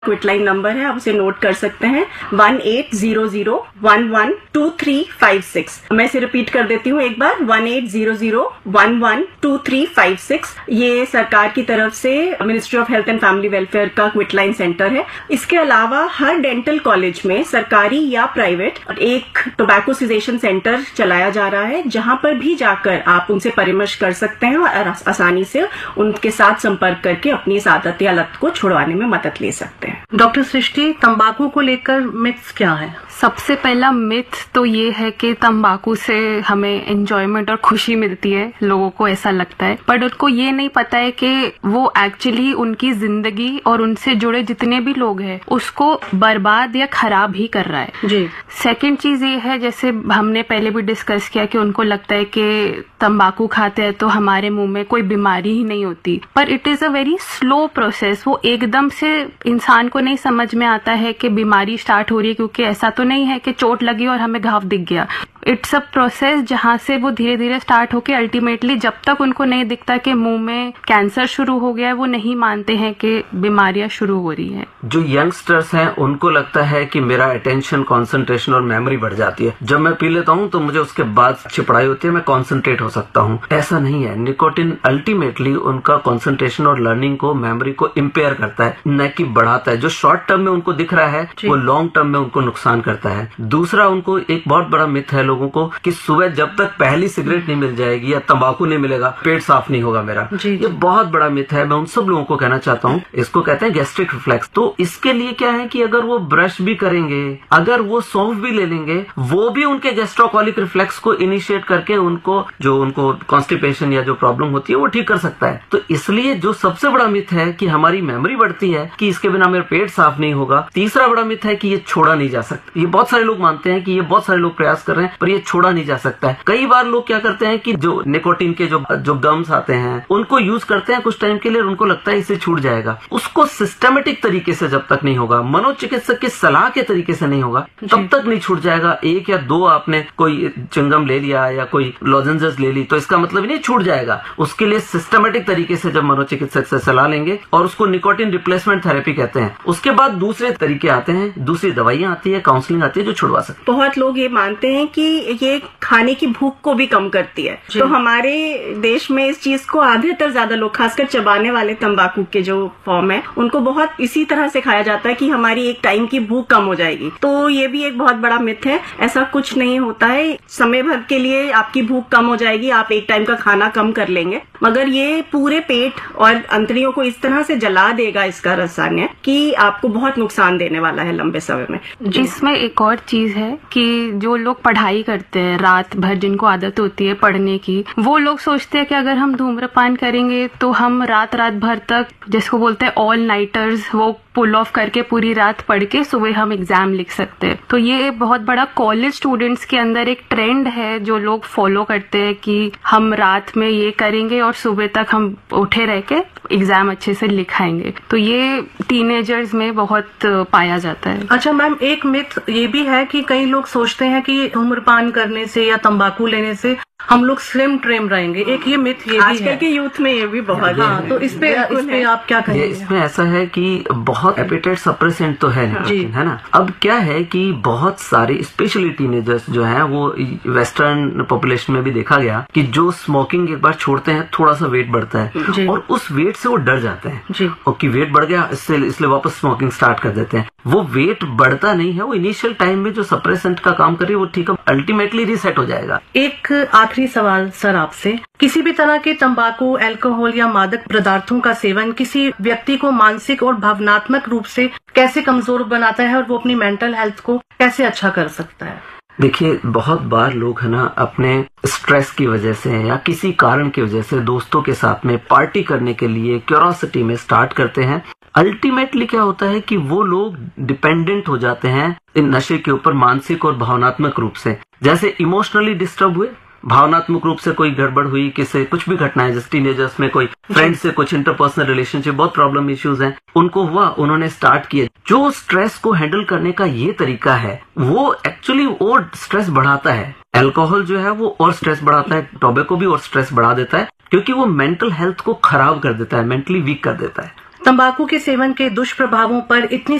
Quitline number है, आप उसे नोट कर सकते हैं 1800112356। मैं इसे रिपीट कर देती हूँ एक बार 1800112356। ये सरकार की तरफ से ministry of health and family welfare का क्विटलाइन सेंटर है। इसके अलावा हर डेंटल कॉलेज में सरकारी या प्राइवेट एक टोबैको सीजेशन सेंटर चलाया जा रहा है, जहां पर भी जाकर आप उनसे परामर्श कर सकते हैं और आसानी से उनके साथ संपर्क करके अपनी इस आदत या लत को छुड़वाने में मदद ले सकते हैं। डॉक्टर सृष्टि, तंबाकू को लेकर मिथ्स क्या है? सबसे पहला मिथ तो ये है कि तंबाकू से हमें एंजॉयमेंट और खुशी मिलती है, लोगों को ऐसा लगता है, बट उनको ये नहीं पता है कि वो एक्चुअली उनकी जिंदगी और उनसे जुड़े जितने भी लोग हैं उसको बर्बाद या खराब ही कर रहा है जी। सेकंड चीज ये है, जैसे हमने पहले भी डिस्कस किया कि उनको लगता है कि तंबाकू खाते हैं तो हमारे मुंह में कोई बीमारी ही नहीं होती, पर it is a very slow process. वो एकदम से इंसान को नहीं समझ में आता है कि बीमारी स्टार्ट हो रही है, क्योंकि ऐसा तो नहीं है कि चोट लगी और हमें घाव दिख गया। इट्स अ प्रोसेस जहां से वो धीरे धीरे स्टार्ट होके अल्टीमेटली जब तक उनको नहीं दिखता कि मुंह में कैंसर शुरू हो गया है, वो नहीं मानते हैं कि बीमारियां शुरू हो रही हैं। जो यंगस्टर्स हैं उनको लगता है कि मेरा अटेंशन, कंसंट्रेशन और मेमोरी बढ़ जाती है, जब मैं पी लेता हूं तो मुझे उसके बाद अच्छी पढ़ाई होती है, मैं कंसंट्रेट हो सकता हूं। ऐसा नहीं है। निकोटिन अल्टीमेटली उनका कंसंट्रेशन और लर्निंग को, मेमोरी को इम्पेयर करता है, न कि बढ़ाता है। जो शॉर्ट टर्म में उनको दिख रहा है वो लॉन्ग टर्म में उनको नुकसान करता है। दूसरा, उनको एक बहुत बड़ा मिथ है लोगों को कि सुबह जब तक पहली सिगरेट नहीं मिल जाएगी या तंबाकू नहीं मिलेगा पेट साफ नहीं होगा मेरा। ये बहुत बड़ा मिथ है। मैं उन सब लोगों को कहना चाहता हूँ, इसको कहते हैं गैस्ट्रिक रिफ्लेक्स। तो इसके लिए क्या है कि अगर वो ब्रश भी करेंगे, अगर वो सौंफ भी ले लेंगे, वो भी उनके गैस्ट्रोकोलिक रिफ्लेक्स को इनिशिएट करके उनको कॉन्स्टिपेशन या जो प्रॉब्लम होती है वो ठीक कर सकता है। तो इसलिए जो सबसे बड़ा मिथ है कि हमारी मेमोरी बढ़ती है कि इसके बिना मेरा पेट साफ नहीं होगा। तीसरा बड़ा मिथ है कि ये छोड़ा नहीं जा सकता। ये बहुत सारे लोग मानते हैं कि ये बहुत सारे लोग प्रयास कर रहे हैं, पर ये छोड़ा नहीं जा सकता है। कई बार लोग क्या करते हैं कि जो निकोटिन के जो गम्स आते हैं उनको यूज करते हैं कुछ टाइम के लिए, उनको लगता है इससे छूट जाएगा। उसको सिस्टमेटिक तरीके से जब तक नहीं होगा, मनोचिकित्सक की सलाह के तरीके से नहीं होगा, तब तक नहीं छूट जाएगा। एक या दो आपने कोई चिंगम ले लिया या कोई लॉजेंजेस ले ली तो इसका मतलब नहीं छूट जाएगा। उसके लिए सिस्टमेटिक तरीके से जब मनोचिकित्सक से सलाह लेंगे, और उसको निकोटिन रिप्लेसमेंट थेरेपी कहते हैं। उसके बाद दूसरे तरीके आते हैं, दूसरी दवाइयां आती है, काउंसलिंग आती है जो छुड़वा सकते हैं। बहुत लोग ये मानते हैं कि ये खाने की भूख को भी कम करती है, तो हमारे देश में इस चीज को आधेतर ज्यादा लोग, खासकर चबाने वाले तंबाकू के जो फॉर्म है, उनको बहुत इसी तरह से खाया जाता है कि हमारी एक टाइम की भूख कम हो जाएगी। तो ये भी एक बहुत बड़ा मिथ है। ऐसा कुछ नहीं होता है। समय भर के लिए आपकी भूख कम हो जाएगी, आप एक टाइम का खाना कम कर लेंगे, मगर ये पूरे पेट और अंतड़ियों को इस तरह से जला देगा इसका रसायन कि आपको बहुत नुकसान देने वाला है लंबे समय में। इसमें एक और चीज है कि जो लोग पढ़ाई करते हैं रात भर, जिनको आदत होती है पढ़ने की, वो लोग सोचते हैं कि अगर हम धूम्रपान करेंगे तो हम रात भर तक, जिसको बोलते हैं ऑल नाइटर्स, वो पुल ऑफ करके पूरी रात पढ़ के सुबह हम एग्जाम लिख सकते हैं। तो ये बहुत बड़ा कॉलेज स्टूडेंट्स के अंदर एक ट्रेंड है जो लोग फॉलो करते हैं कि हम रात में ये करेंगे और सुबह तक हम उठे रह के एग्जाम अच्छे से लिखाएंगे। तो ये टीनेजर्स में बहुत पाया जाता है। अच्छा मैम, एक मिथ ये भी है कि कई लोग सोचते हैं कि धूम्रपान करने से या तंबाकू लेने से हम लोग स्लिम ट्रिम रहेंगे। एक ये मिथ ये भी है आजकल के यूथ में, ये भी बहुत हाँ, तो इस पे आप क्या कहेंगे? इसमें ऐसा है कि बहुत एपेटाइट सप्रेसेंट तो है है ना। अब क्या है कि बहुत सारे स्पेशली टीनेजर्स जो हैं, वो वेस्टर्न पॉपुलेशन में भी देखा गया कि जो स्मोकिंग एक बार छोड़ते हैं थोड़ा सा वेट बढ़ता है और उस वेट से वो डर जाते हैं और कि वेट बढ़ गया इसलिए वापस स्मोकिंग स्टार्ट कर देते हैं। वो वेट बढ़ता नहीं है, वो इनिशियल टाइम में जो सप्रेसेंट का काम कर रही है वो ठीक है, अल्टीमेटली रीसेट हो जाएगा। एक आखिरी सवाल सर आपसे, किसी भी तरह के तंबाकू, अल्कोहल या मादक पदार्थों का सेवन किसी व्यक्ति को मानसिक और भावनात्मक रूप से कैसे कमजोर बनाता है और वो अपनी मेंटल हेल्थ को कैसे अच्छा कर सकता है? देखिए, बहुत बार लोग है ना अपने स्ट्रेस की वजह से या किसी कारण की वजह से दोस्तों के साथ में पार्टी करने के लिए क्यूरोसिटी में स्टार्ट करते हैं। अल्टीमेटली क्या होता है कि वो लोग डिपेंडेंट हो जाते हैं इन नशे के ऊपर, मानसिक और भावनात्मक रूप से। जैसे इमोशनली डिस्टर्ब हुए, भावनात्मक रूप से कोई गड़बड़ हुई, किसी कुछ भी घटना है, जैसे टीनेजर्स में कोई फ्रेंड से कुछ इंटरपर्सनल रिलेशनशिप, बहुत प्रॉब्लम इश्यूज हैं, उनको हुआ, उन्होंने स्टार्ट किया। जो स्ट्रेस को हैंडल करने का ये तरीका है वो एक्चुअली और स्ट्रेस बढ़ाता है। अल्कोहल जो है वो और स्ट्रेस बढ़ाता है, टोबैको भी और स्ट्रेस बढ़ा देता है, क्योंकि वो मेंटल हेल्थ को खराब कर देता है, मेंटली वीक कर देता है। तंबाकू के सेवन के दुष्प्रभावों पर इतनी